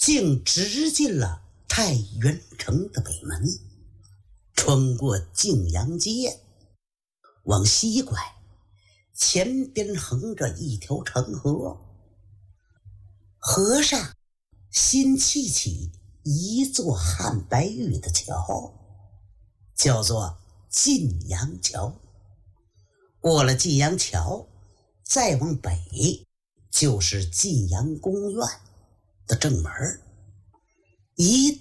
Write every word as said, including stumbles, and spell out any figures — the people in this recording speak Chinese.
竟直进了太原城的北门，穿过泾阳街，往西拐，前边横着一条长河，河上新砌起一座汉白玉的桥，叫做晋阳桥。过了晋阳桥，再往北就是晋阳宫苑的正门。一